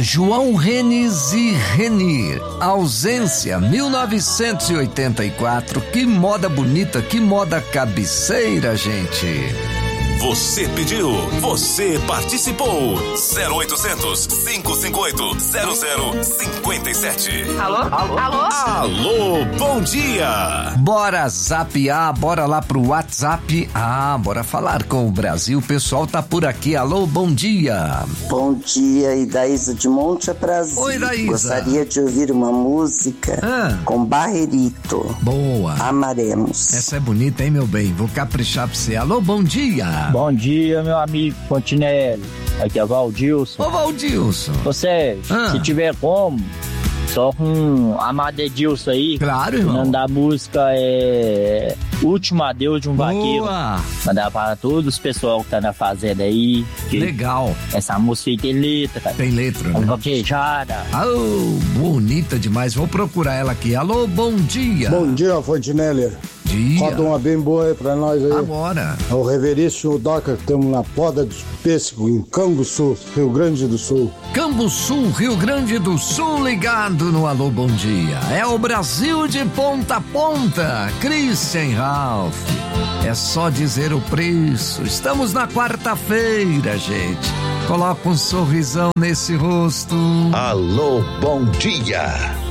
João Renes e Renir, Ausência, 1984. Que moda bonita, que moda cabeceira, gente. Você pediu, você participou. 0800-558-0057. Alô? Alô? Alô? Alô, bom dia. Bora zapear, bora lá pro WhatsApp. Bora falar com o Brasil. O pessoal tá por aqui. Alô, bom dia. Bom dia, Idaísa de Monte Aprazia. Oi, Idaísa. Gostaria de ouvir uma música com Barrerito. Boa. Amaremos. Essa é bonita, hein, meu bem? Vou caprichar pra você. Alô, bom dia. Bom dia, meu amigo Fontinelli. Aqui é o Valdilson. Ô, Valdilson. Você, se tiver como, só com a Madedilson aí. Claro, irmão. O nome da música é Último Adeus de um Vaqueiro. Mandar para todos os pessoal que tá na fazenda aí. Legal. Essa música aí tem letra, cara. Tem letra, né? Vaquejada. Bonita demais. Vou procurar ela aqui. Alô, bom dia. Bom dia, Fontinelli. Roda uma bem boa aí pra nós aí. Agora. É o Reveríssimo Doca, que estamos na Poda dos Pêssegos, em Cambuçu, Rio Grande do Sul. Cambuçu, Rio Grande do Sul, ligado no Alô Bom Dia. É o Brasil de ponta a ponta. Christian Ralph. É só dizer o preço. Estamos na quarta-feira, gente. Coloca um sorrisão nesse rosto. Alô, bom dia.